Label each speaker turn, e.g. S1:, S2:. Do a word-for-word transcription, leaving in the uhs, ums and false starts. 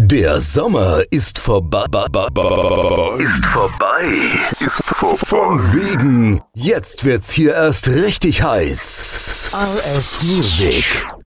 S1: Der Sommer ist vorbei. Ist vorbei. Ist vorbei. Von wegen. Jetzt wird's hier erst richtig heiß. R S Music.